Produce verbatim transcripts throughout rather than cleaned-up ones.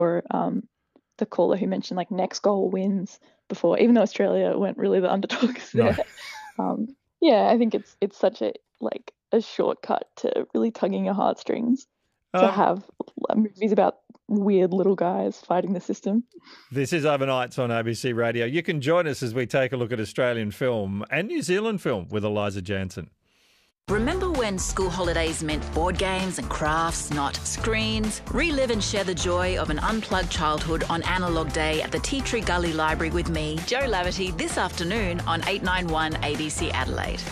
or um, the caller who mentioned like next goal wins before, even though Australia weren't really the underdogs No. there. Um, yeah, I think it's it's such a like a shortcut to really tugging your heartstrings to Um, have uh, movies about weird little guys fighting the system. this is Overnights on A B C Radio. You can join us as we take a look at Australian film and New Zealand film with Eliza Jansen. Remember when school holidays meant board games and crafts, not screens? Relive and share the joy of an unplugged childhood on Analogue Day at the Tea Tree Gully Library with me, Jo Laverty, this afternoon on eight ninety-one A B C Adelaide.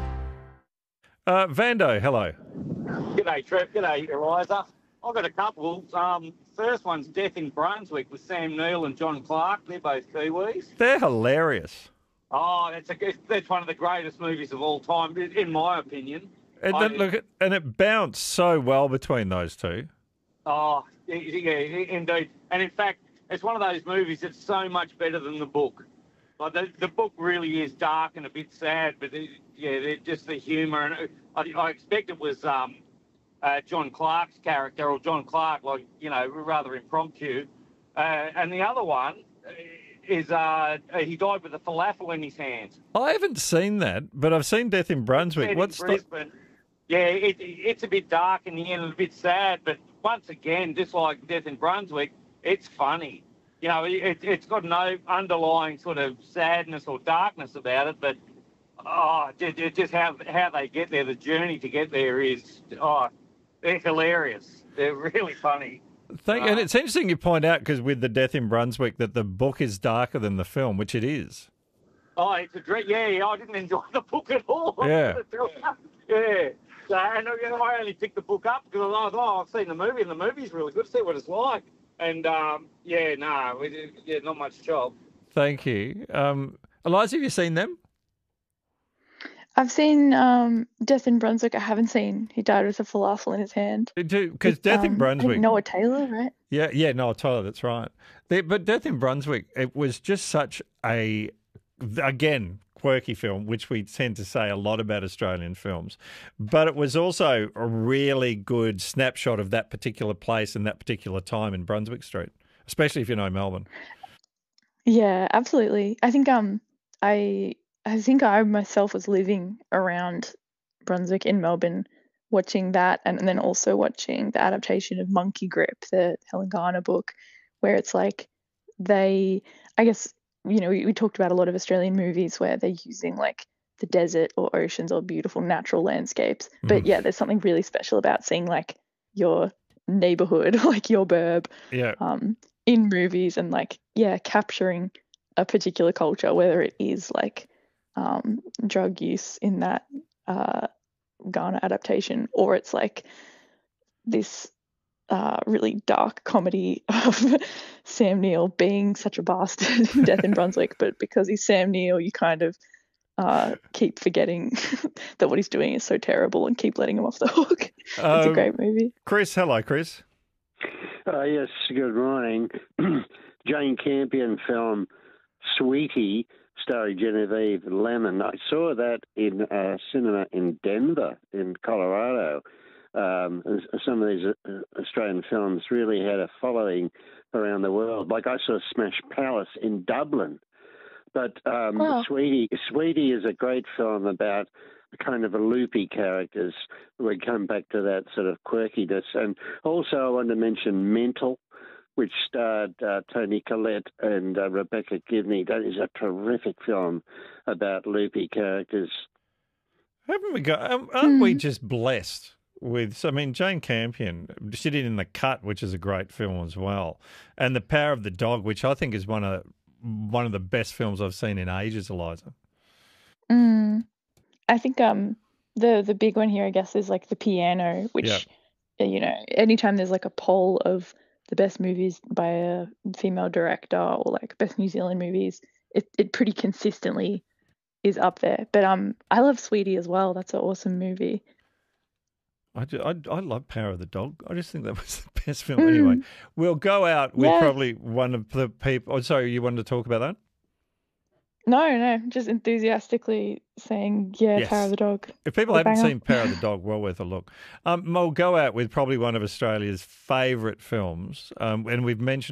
Uh, Vando, hello. G'day, Trev. G'day, Eliza. I've got a couple. Um, first one's Death in Brunswick with Sam Neill and John Clark. They're both Kiwis. They're hilarious. Oh, that's a, that's one of the greatest movies of all time, in my opinion. And, I, then, look, at- and it bounced so well between those two. Oh, yeah, indeed. And in fact, it's one of those movies that's so much better than the book. Like the, the book really is dark and a bit sad, but it, yeah, just the humour. And I, I expect it was um, uh, John Clark's character, or John Clark, like, you know, rather impromptu. Uh, and the other one is uh, he died with a falafel in his hands. I haven't seen that, but I've seen Death in Brunswick. In What's the... Brisbane. Yeah, it, it's a bit dark in the end and a bit sad, but once again, just like Death in Brunswick, it's funny. You know, it, it's got no underlying sort of sadness or darkness about it, but oh, just, just how how they get there, the journey to get there is, oh, they're hilarious. They're really funny. Thank, and it's interesting you point out, because with the Death in Brunswick, that the book is darker than the film, which it is. Oh, it's a dream. Yeah, yeah, I didn't enjoy the book at all. Yeah. Yeah. So, and you know, I only picked the book up because I was, oh, I've seen the movie, and the movie's really good. See what it's like. And, um, yeah, no, we, yeah, not much job. Thank you. Um, Eliza, have you seen them? I've seen um, Death in Brunswick. I haven't seen He Died with a Falafel in His Hand. Because Death in Um, I Brunswick... think Noah Taylor, right? Yeah, yeah, Noah Tyler, that's right. The, but Death in Brunswick, it was just such a, again, quirky film, which we tend to say a lot about Australian films. But it was also a really good snapshot of that particular place and that particular time in Brunswick Street, especially if you know Melbourne. Yeah, absolutely. I think um I I think I myself was living around Brunswick in Melbourne watching that, and, and then also watching the adaptation of Monkey Grip, the Helen Garner book, where it's like they I guess, you know, we, we talked about a lot of Australian movies where they're using like the desert or oceans or beautiful natural landscapes. But Mhm. yeah, there's something really special about seeing like your neighborhood, like your burb, Yeah. um, in movies, and like, yeah, capturing a particular culture, whether it is like um, drug use in that uh, Ghana adaptation, or it's like this uh, really dark comedy of Sam Neill being such a bastard in Death in Brunswick, but because he's Sam Neill, you kind of uh, keep forgetting that what he's doing is so terrible and keep letting him off the hook. It's a Um, great movie. Chris, hello, Chris. Uh, yes, good morning. Jane Campion film Sweetie, starring Genevieve Lemon. I saw that in a cinema in Denver, in Colorado. Um, and some of these uh, Australian films really had a following around the world. Like I saw Smash Palace in Dublin. But um, Wow. Sweetie, Sweetie is a great film about kind of a loopy characters. We come back to that sort of quirkiness. And also I want to mention Mental, which starred uh, Tony Collette and uh, Rebecca Gibney. That is a terrific film about loopy characters. Haven't we got, um, aren't we Mm. just blessed with, I mean, Jane Campion, she did In the Cut, which is a great film as well. And The Power of the Dog, which I think is one of one of the best films I've seen in ages, Eliza. Mm. I think um the the big one here, I guess, is like The Piano, which uh, you know, anytime there's like a poll of the best movies by a female director or like best New Zealand movies, it it pretty consistently is up there. But um, I love Sweetie as well. That's an awesome movie. I, ju- I, I love Power of the Dog. I just think that was the best film. Anyway, we'll go out with Yeah. probably one of the people. Oh, sorry, you wanted to talk about that? No, no, just enthusiastically saying, yeah, Yes. Power of the Dog. If people The haven't banger. seen Power of the Dog, well worth a look. Um, we'll go out with probably one of Australia's favourite films, um, and we've mentioned